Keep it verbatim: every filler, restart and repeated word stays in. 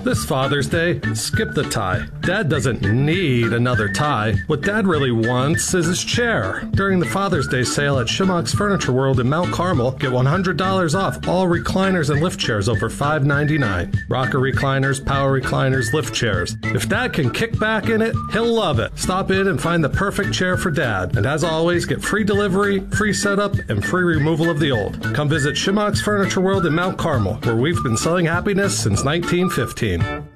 This Father's Day, skip the tie. Dad doesn't need another tie. What Dad really wants is his chair. During the Father's Day sale at Shimmock's Furniture World in Mount Carmel, get one hundred dollars off all recliners and lift chairs over five ninety-nine. Rocker recliners, power recliners, lift chairs. If Dad can kick back in it, he'll love it. Stop in and find the perfect chair for Dad. And as always, get free delivery, free setup, and free removal of the old. Come visit Shimmock's Furniture World in Mount Carmel, where we've been selling happiness since nineteen fifteen.